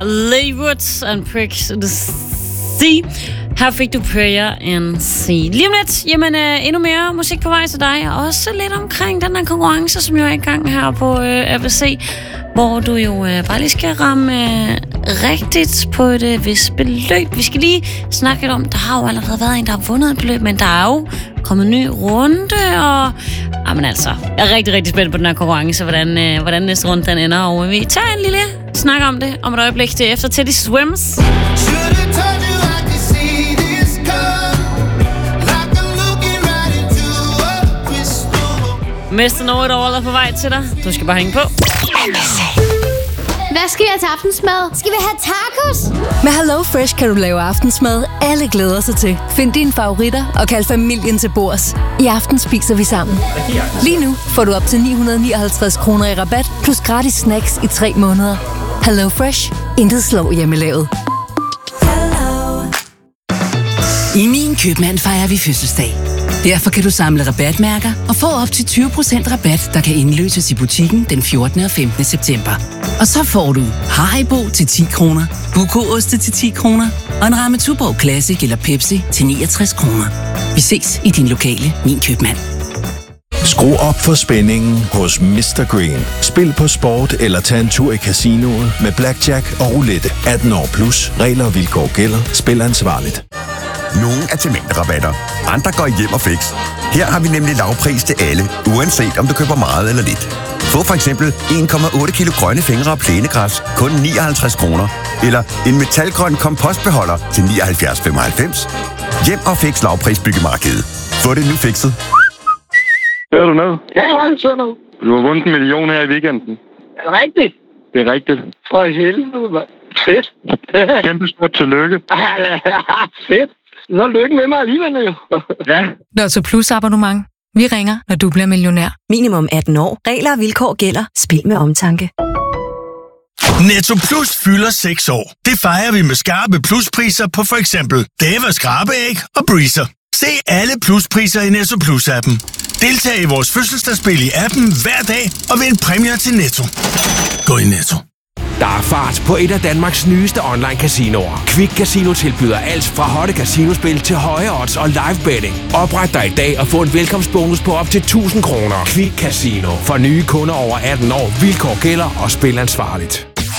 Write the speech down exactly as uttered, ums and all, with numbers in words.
Leewoods and Pricks the Sea. Her fik du Prayer and Sea. Lige om lidt, jamen øh, endnu mere musik på vej til dig. Og også lidt omkring den her konkurrence, som jo er i gang her på øh, A B C. Hvor du jo øh, bare lige skal ramme øh, rigtigt på et øh, vist beløb. Vi skal lige snakke lidt om, der har jo allerede været en, der har vundet et beløb, men der er jo kommet en ny runde, og jamen altså, jeg er rigtig, rigtig spændt på den her konkurrence, hvordan, øh, hvordan næste runde den ender, og vi tager en lille snak om det om et øjeblik til efter Teddy Swims. Mister Know It All er på vej til dig. Du skal bare hænge på. Hvad skal vi have til aftensmad? Skal vi have tacos? Med Hello Fresh kan du lave aftensmad, alle glæder sig til. Find dine favoritter og kald familien til bords. I aften spiser vi sammen. Lige nu får du op til ni hundrede nioghalvtreds kroner i rabat, plus gratis snacks i tre måneder. Hello Fresh. Intet slår hjemmelavet. I Min Købmand fejrer vi fødselsdag. Derfor kan du samle rabatmærker og få op til tyve procent rabat, der kan indløses i butikken den fjortende og femtende september. Og så får du Haribo til ti kroner, Buko-oste til ti kroner og en ramme Tuborg Classic eller Pepsi til niogtres kroner. Vi ses i din lokale Min Købmand. Skru op for spændingen hos mister Green. Spil på sport eller tag en tur i casinoet med blackjack og roulette. atten år plus. Regler og vilkår gælder. Spil ansvarligt. Nogle er til mængderabatter, andre går hjem og fix. Her har vi nemlig lavpris til alle, uanset om du køber meget eller lidt. Få for eksempel en komma otte kilo grønne fingre og plænegræs, kun nioghalvtreds kroner. Eller en metalgrøn kompostbeholder til nioghalvfjerds komma femoghalvfems. Hjem og fix lavpris byggemarkedet. Få det nu fikset. Hører du noget? Ja, jeg hører noget. Du har vundet en million her i weekenden. Er det rigtigt? Det er rigtigt. For helvede, mand. Fedt. Kæmpe stort tillykke. Fedt. Så lykke med mig alligevel, jo. Ja. Lotto Plus abonnement. Vi ringer, når du bliver millionær. Minimum atten år. Regler og vilkår gælder. Spil med omtanke. Netto Plus fylder seks år. Det fejrer vi med skarpe pluspriser på for eksempel Dava skrabeæg og Breezer. Se alle pluspriser i Netto Plus-appen. Deltag i vores fødselsdagsspil i appen hver dag og vind præmier til Netto. Gå i Netto. Der er fart på et af Danmarks nyeste online-casinoer. Quick Casino tilbyder alt fra hotte casinospil til høje odds og live betting. Opret dig i dag og få en velkomstbonus på op til tusind kroner. Quick Casino. For nye kunder over atten år. Vilkår gælder og spil ansvarligt.